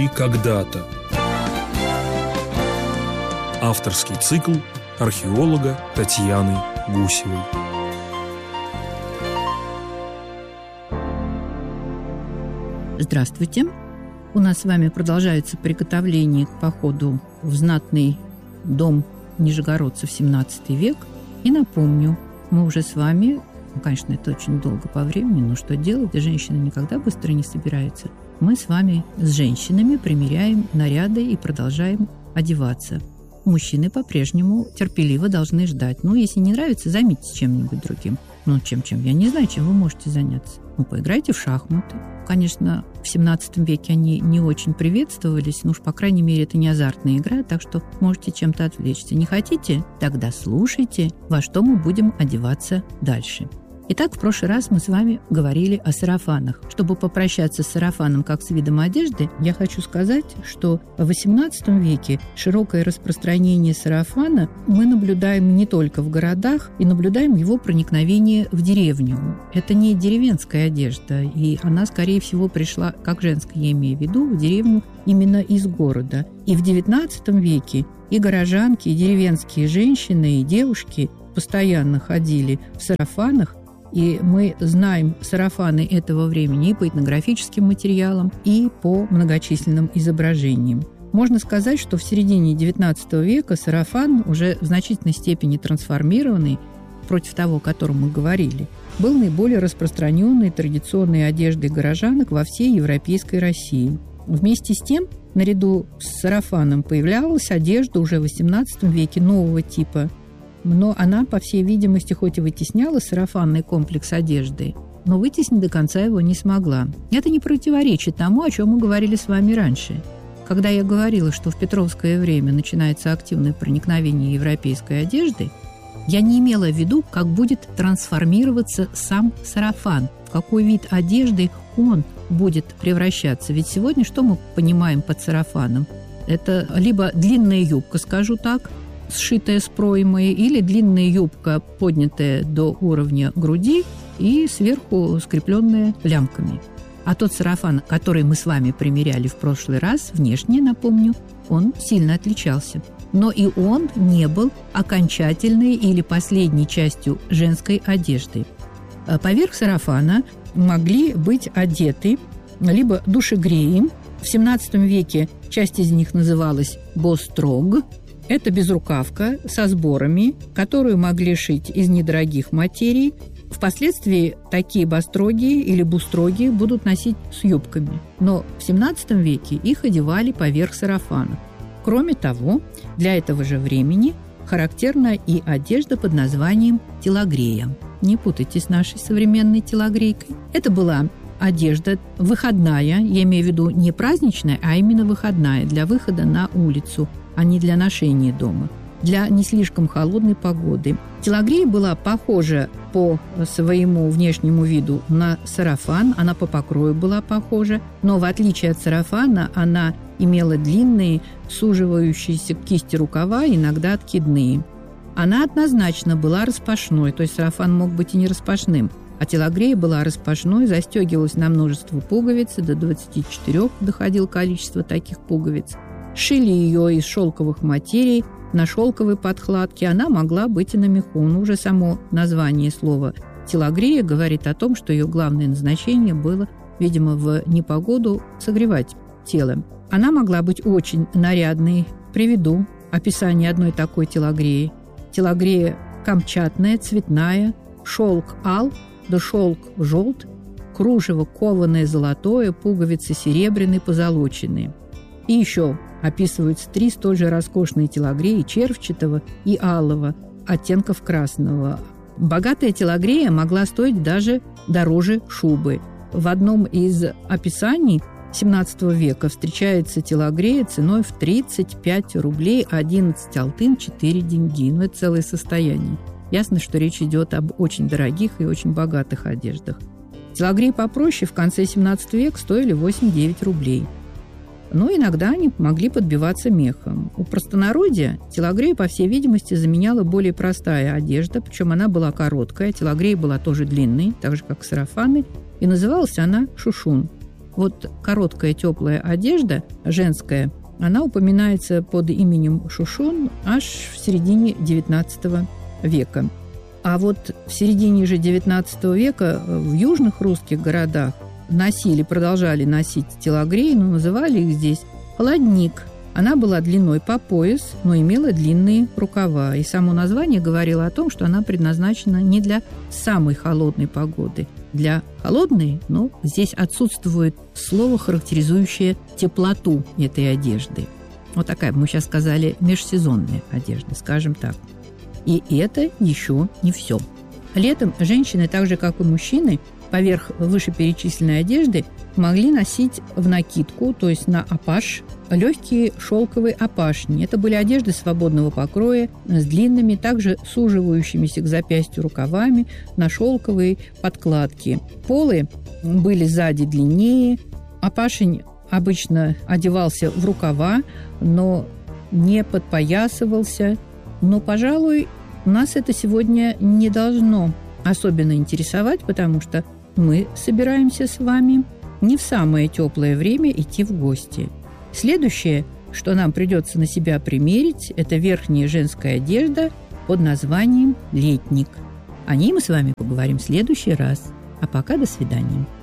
И когда-то. Авторский цикл археолога Татьяны Гусевой. Здравствуйте! У нас с вами продолжается приготовление к походу в знатный дом нижегородцев XVII век. И напомню, мы уже с вами, конечно, это очень долго по времени, но что делать, женщина никогда быстро не собирается. Мы с вами с женщинами примеряем наряды и продолжаем одеваться. Мужчины по-прежнему терпеливо должны ждать. Если не нравится, займитесь чем-нибудь другим. Чем? Я не знаю, чем вы можете заняться. Поиграйте в шахматы. Конечно, в XVII веке они не очень приветствовались, но уж, по крайней мере, это не азартная игра, так что можете чем-то отвлечься. Не хотите? Тогда слушайте, во что мы будем одеваться дальше. Итак, в прошлый раз мы с вами говорили о сарафанах. Чтобы попрощаться с сарафаном как с видом одежды, я хочу сказать, что в XVIII веке широкое распространение сарафана мы наблюдаем не только в городах, и наблюдаем его проникновение в деревню. Это не деревенская одежда, и она, скорее всего, пришла, как женская, я имею в виду, в деревню именно из города. И в XIX веке и горожанки, и деревенские женщины, и девушки постоянно ходили в сарафанах. И мы знаем сарафаны этого времени и по этнографическим материалам, и по многочисленным изображениям. Можно сказать, что в середине XIX века сарафан, уже в значительной степени трансформированный, против того, о котором мы говорили, был наиболее распространенной традиционной одеждой горожанок во всей европейской России. Вместе с тем, наряду с сарафаном появлялась одежда уже в XVIII веке нового типа. Но она, по всей видимости, хоть и вытесняла сарафанный комплекс одежды, но вытеснить до конца его не смогла. Это не противоречит тому, о чем мы говорили с вами раньше. Когда я говорила, что в Петровское время начинается активное проникновение европейской одежды, я не имела в виду, как будет трансформироваться сам сарафан, в какой вид одежды он будет превращаться. Ведь сегодня что мы понимаем под сарафаном? Это либо длинная юбка, скажу так, сшитая с проймой, или длинная юбка, поднятая до уровня груди и сверху скрепленная лямками. А тот сарафан, который мы с вами примеряли в прошлый раз, внешне, напомню, он сильно отличался. Но и он не был окончательной или последней частью женской одежды. Поверх сарафана могли быть одеты либо душегреи. В XVII веке часть из них называлась бострог. Это безрукавка со сборами, которую могли шить из недорогих материй. Впоследствии такие бостроги или бустроги будут носить с юбками. Но в XVII веке их одевали поверх сарафана. Кроме того, для этого же времени характерна и одежда под названием телогрея. Не путайте с нашей современной телогрейкой. Это была одежда выходная, я имею в виду не праздничная, а именно выходная, для выхода на улицу, а не для ношения дома, для не слишком холодной погоды. Телогрея была похожа по своему внешнему виду на сарафан, она по покрою была похожа, но в отличие от сарафана она имела длинные, суживающиеся к кисти рукава, иногда откидные. Она однозначно была распашной, то есть сарафан мог быть и не распашным, а телогрея была распашной, застегивалась на множество пуговиц, до 24 доходило количество таких пуговиц. Шили ее из шелковых материй на шелковой подкладке. Она могла быть и на меху. Но уже само название слова «телогрея» говорит о том, что ее главное назначение было, видимо, в непогоду согревать тело. Она могла быть очень нарядной. Приведу описание одной такой телогреи. Телогрея камчатная, цветная, шелк ал, да шелк желт, кружево кованое золотое, пуговицы серебряные, позолоченные. И еще описываются 3 столь же роскошные телогреи червчатого и алого, оттенков красного. Богатая телогрея могла стоить даже дороже шубы. В одном из описаний XVII века встречается телогрея ценой в 35 рублей 11 алтын 4 деньги. Это целое состояние. Ясно, что речь идет об очень дорогих и очень богатых одеждах. Телогреи попроще в конце XVII века стоили 8-9 рублей. Но иногда они могли подбиваться мехом. У простонародья телогрею, по всей видимости, заменяла более простая одежда, причем она была короткая, телогрея была тоже длинной, так же, как сарафаны, и называлась она шушун. Вот короткая теплая одежда женская, она упоминается под именем шушон аж в середине XIX века. А вот в середине же XIX века в южных русских городах продолжали носить телогрей, но называли их здесь холодник. Она была длиной по пояс, но имела длинные рукава. И само название говорило о том, что она предназначена не для самой холодной погоды. Для холодной, но здесь отсутствует слово, характеризующее теплоту этой одежды. Вот такая, мы сейчас сказали, межсезонная одежда, скажем так. И это еще не все. Летом женщины, так же как и мужчины, поверх вышеперечисленной одежды могли носить в накидку, то есть на апаш, легкие шелковые апашни. Это были одежды свободного покроя с длинными, также суживающимися к запястью рукавами на шелковые подкладки. Полы были сзади длиннее. Апашень обычно одевался в рукава, но не подпоясывался. Но, пожалуй, нас это сегодня не должно особенно интересовать, потому что мы собираемся с вами не в самое теплое время идти в гости. Следующее, что нам придется на себя примерить, это верхняя женская одежда под названием летник. О ней мы с вами поговорим в следующий раз. А пока до свидания.